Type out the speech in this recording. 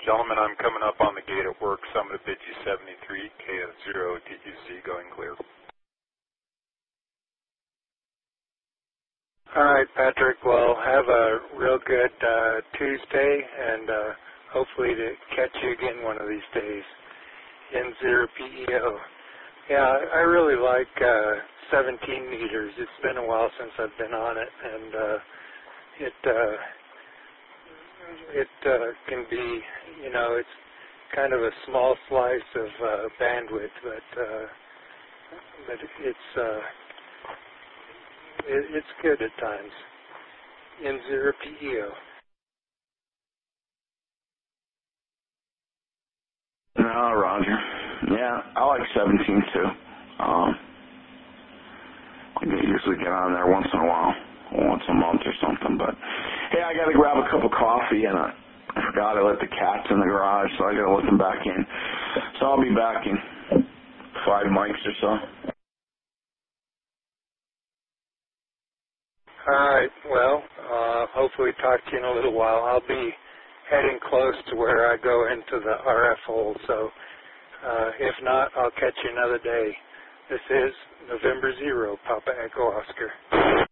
Gentlemen, I'm coming up on the gate at work, so I'm going to bid you 73, KF0, TQC going clear. All right, Patrick. Well, have a real good Tuesday, and hopefully to catch you again one of these days. N0PEO. Yeah, I really like 17 meters. It's been a while since I've been on it, and it can be, you know, it's kind of a small slice of bandwidth, but it's good at times. N0PEO. No, Roger. Yeah, I like 17 too. I usually get on there once in a while, once a month or something. But hey, I got to grab a cup of coffee, and I forgot I let the cats in the garage, so I got to let them back in. So I'll be back in 5 mics or so. All right. Well, hopefully talk to you in a little while. I'll be heading close to where I go into the RF hole, so if not, I'll catch you another day. This is November 0, Papa Echo Oscar.